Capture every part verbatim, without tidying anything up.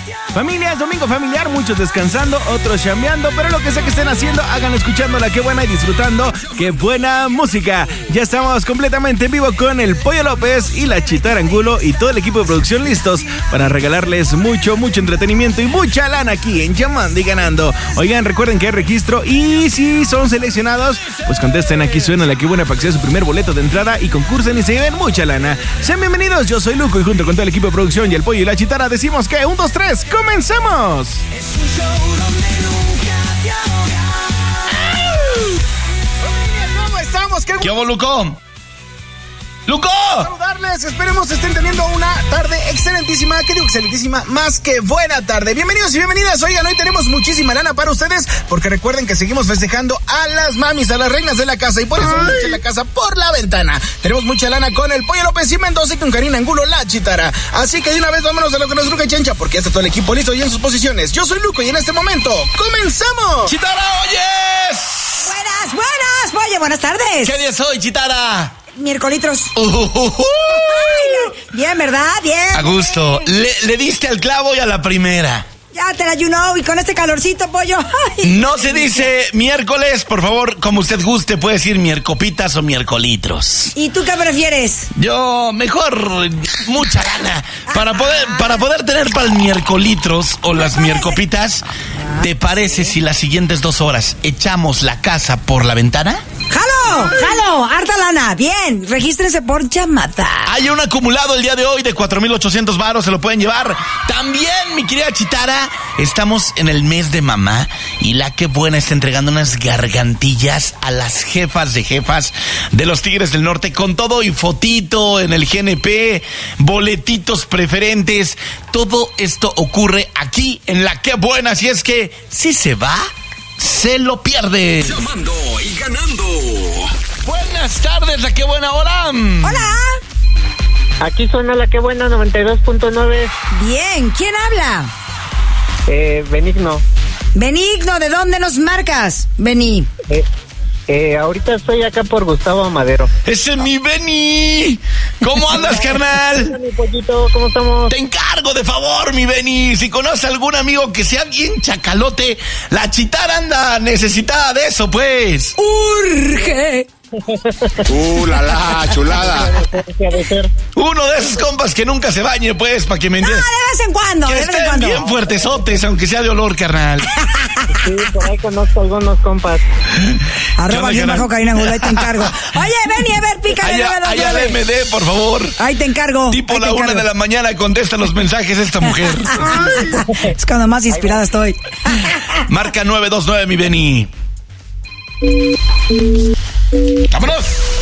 Familia, es domingo familiar, muchos descansando, otros chambeando, pero lo que sea que estén haciendo, háganlo escuchando la Qué Buena y disfrutando Qué Buena Música. Ya estamos completamente en vivo con el Pollo López y la Chitara Angulo y todo el equipo de producción listos para regalarles mucho, mucho entretenimiento y mucha lana aquí en Llamando y Ganando. Oigan, recuerden que hay registro y si son seleccionados, pues contesten aquí, suena la Qué Buena para que sea su primer boleto de entrada y concursen y se lleven mucha lana. Sean bienvenidos, yo soy Luco y junto con todo el equipo de producción y el Pollo y la Chitara decimos que un, dos, tres, ¡comenzamos! Es un show donde nunca te ahogas. ¿Cómo estamos? ¿Qué, ¿Qué hubo, Luco? ¡Luco! Saludarles, esperemos estén teniendo una tarde excelentísima, que digo excelentísima, más que buena tarde. Bienvenidos y bienvenidas, oigan, hoy tenemos muchísima lana para ustedes, porque recuerden que seguimos festejando a las mamis, a las reinas de la casa, y por eso nos echen la casa por la ventana. Tenemos mucha lana con el Pollo López y Mendoza y con Karina Angulo, la Chitara. Así que de una vez vámonos a lo que nos truca y Chencha, porque ya está todo el equipo listo y en sus posiciones. Yo soy Luco y en este momento, ¡comenzamos! ¡Chitara, oyes! Buenas, buenas, Pollo, buenas tardes. ¿Qué día es hoy, Chitara? Miércolitros. Uh, uh, uh. Ay, bien, ¿verdad? Bien. A gusto. Le, le diste al clavo y a la primera. Ya te la you know, y con este calorcito, Pollo. Ay. No se dice miércoles, por favor, como usted guste, puede decir miércopitas o miércolitros. ¿Y tú qué prefieres? Yo, mejor, mucha gana. Para poder, para poder tener para el miércolitros o las miércopitas, ¿te parece si las siguientes dos horas echamos la casa por la ventana? ¡Jalo! ¡Jalo! ¡Harta lana! Bien, regístrense por llamada. Hay un acumulado el día de hoy de cuatro mil ochocientos varos, se lo pueden llevar. También, mi querida Chitara, estamos en el mes de mamá y la Qué Buena está entregando unas gargantillas a las jefas de jefas de los Tigres del Norte con todo y fotito en el G N P, boletitos preferentes. Todo esto ocurre aquí en la Qué Buena, así es que si se va, se lo pierde. Llamando y ganando. Buenas tardes, la Qué Buena, hola. ¡Hola! Aquí suena la Qué Buena noventa y dos punto nueve. Bien, ¿quién habla? Eh, Benigno. Benigno, ¿de dónde nos marcas? Bení. Eh, eh, ahorita estoy acá por Gustavo Madero. ¡Ese es mi Beni! ¿Cómo andas, carnal? Hola, mi pollito, ¿cómo estamos? Te encargo de favor, mi Beni. Si conoces a algún amigo que sea bien chacalote, la Chitara anda necesitada de eso, pues. ¡Urge! Uh, la la, chulada. Uno de esos compas que nunca se bañe, pues, para que me No, de entiendan. vez en cuando, Que de vez en estén cuando. bien fuertesotes, aunque sea de olor, carnal. Sí, por ahí conozco algunos compas. Arroba ¿Qué bien onda, bajo carnal? Karina Angulo, ahí te encargo. Oye, Beni, a ver, pícale. Allá, nueve dos allá al nueve. M D, por favor. Ahí te encargo. Tipo ahí te la una encargo. de la mañana contesta los mensajes esta mujer. Es cuando más inspirada estoy. Marca nueve dos nueve, mi Beni. ¡Vámonos!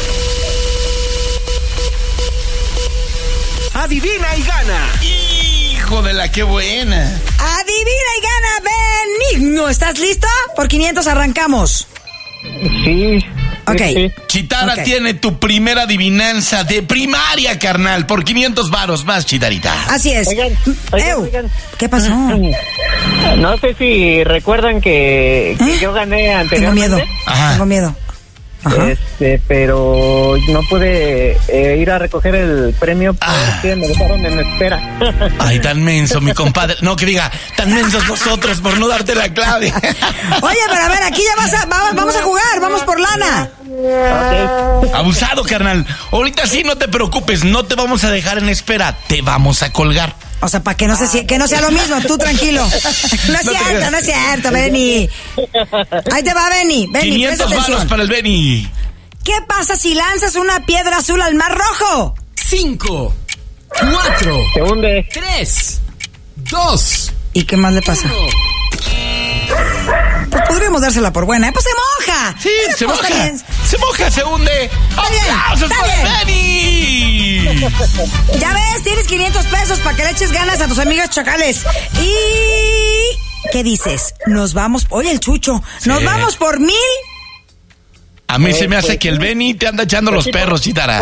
Adivina y gana. ¡Hijo de la Qué Buena! Adivina y gana, Benigno. ¿Estás listo? Por quinientos arrancamos. Sí. Ok. Sí, sí. Chitara Ok. tiene tu primera adivinanza de primaria, carnal, por quinientos varos más, Chitarita. Así es. Oigan, oigan, Ew, oigan. ¿qué pasó? No sé si recuerdan que, que ¿Eh? yo gané Tengo anteriormente. miedo. Ajá. Tengo miedo. Ajá. Este, pero no pude eh, ir a recoger el premio porque Ah. me dejaron en espera. Ay, tan menso, mi compadre. No, que diga, tan mensos nosotros por no darte la clave. Oye, pero a ver, aquí ya vas a, va- vamos a jugar, vamos por lana. Ok. Abusado, carnal. Ahorita sí, no te preocupes, no te vamos a dejar en espera, te vamos a colgar. O sea, para que no se que no sea lo mismo, tú tranquilo. No es No te cierto, hagas. no es cierto, Beni. Ahí te va, Beni. Beni, presta quinientos varos atención. para el Beni. ¿Qué pasa si lanzas una piedra azul al mar rojo? Cinco, cuatro, Se hunde. tres, dos, ¿Y qué más le pasa? uno. Pues podríamos dársela por buena, ¿eh? Pues se moja. Sí, Pero, se pues, moja. también. Se moja, se hunde. bien, ¡Aplausos está para el bien. Beni! Ya ves, tienes quinientos pesos para que le eches ganas a tus amigas chacales. Y... ¿qué dices? Nos vamos... Oye, el chucho. Nos Sí. vamos por mil... A mí Eh, se me hace pues, que el Benny te anda echando los perros, Chitara.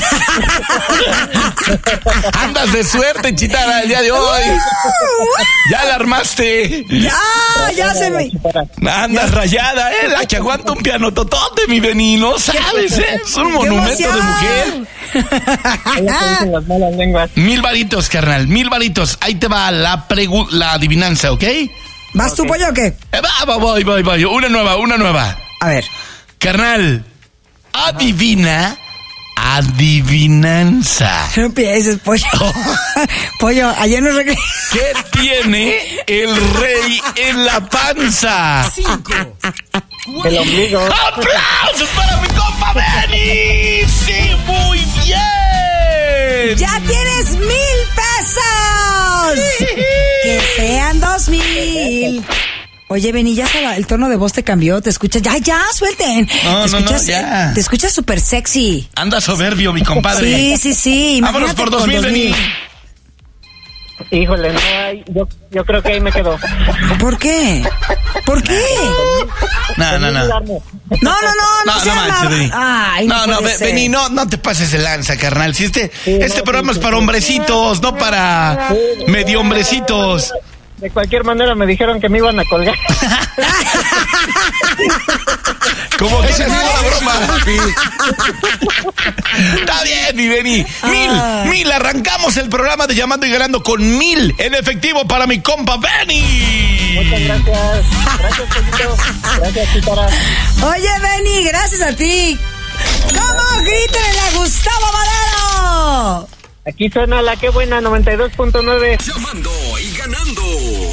Andas de suerte, Chitara, el día de hoy. Ya la armaste. Ya, ya se me... Andas rayada, ¿eh? La que aguanta un piano totote, mi Benny, ¿no sabes, eh? Es un monumento de emoción! mujer. Ellas te dicen las malas lenguas. Mil varitos, carnal, mil varitos. Ahí te va la pregu- la adivinanza, ¿ok? Eh, ¿Vas tú, pollo, o qué? va, va, voy, voy, voy. Una nueva, una nueva. A ver. Carnal, adivina, adivinanza. No empieces, pollo. Pollo, ayer nos regresé. ¿Qué tiene el rey en la panza? Cinco. El ombligo. ¡Aplausos para mi compa Benny! ¡Sí, muy bien! ¡Ya tienes mil pesos! ¡Que sean dos mil! Oye, Benny, ya se va- el tono de voz te cambió, te escuchas, ya, ya, suelten. No, te no, no, escuchas, ya. Te escuchas súper sexy. Anda soberbio, mi compadre. Sí, sí, sí. Vámonos imagínate por con dos mil, Benny. Híjole, no hay. Yo, yo creo que ahí me quedo. ¿Por qué? ¿Por qué? No, no, no. No, no, no, no, No, no sean manches, la- Benny. Ay, no, no, puede Be- ser. Benny, no, no te pases de lanza, carnal. Si este, este no, programa sí, es para sí. hombrecitos, no para medio hombrecitos. De cualquier manera me dijeron que me iban a colgar. Como que esa es la broma. Está bien, mi Benny. Mil, Ay. mil. Arrancamos el programa de Llamando y Ganando con mil en efectivo para mi compa Benny. Muchas gracias. Gracias, Pollito. Gracias, Chitara. Oye, Benny, gracias a ti. ¿Cómo griten a Gustavo Madero? Aquí suena la que buena noventa y dos punto nueve. Llamando y ganando.